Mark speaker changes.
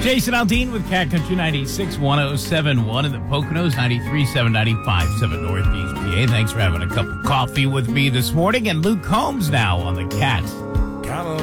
Speaker 1: Jason Aldean with Cat Country 96, 107.1 in the Poconos, 93.7, 95.7 Northeast PA. Thanks for having a cup of coffee with me this morning. And Luke Combs now on the Cat